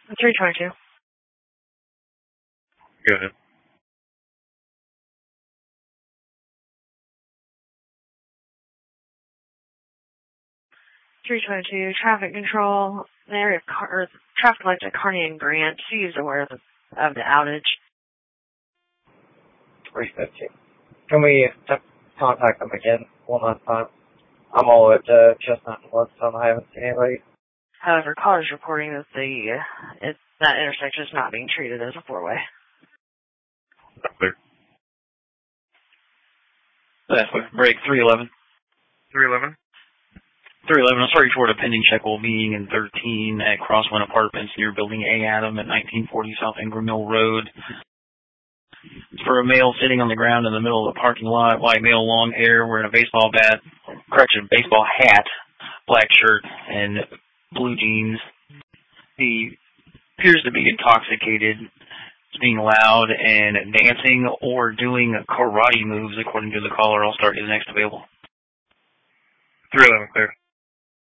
322. Go ahead. 322, traffic control. The area of traffic lights at Kearney and Grant. She is aware of the outage. 350. Can we contact them again one last time? I'm all at Chestnut and Bloodstone. I haven't seen anybody. However, callers reporting that that intersection is not being treated as a four-way. Clear. That's break 311. 311. 311, I'm sorry for a pending check will meeting in 13 at Crosswind Apartments near Building A. Adam at 1940 South Ingram Mill Road. For a male sitting on the ground in the middle of the parking lot, white male, long hair, wearing a baseball hat, black shirt, and blue jeans. He appears to be intoxicated, being loud and dancing or doing karate moves, according to the caller. I'll start his next available. 311, clear.